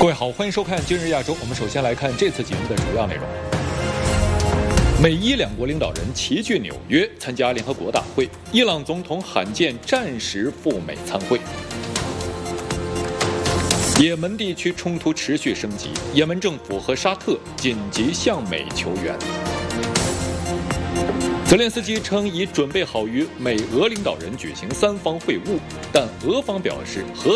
各位好，欢迎收看《今日亚洲》。我们首先来看这次节目的主要内容。美伊两国领导人齐聚纽约参加联合国大会，伊朗总统罕见战时赴美参会。也门地区冲突持续升级，也门政府和沙特紧急向美求援。泽连斯基称已准备好与美俄领导人举行3方会晤，但俄方表示和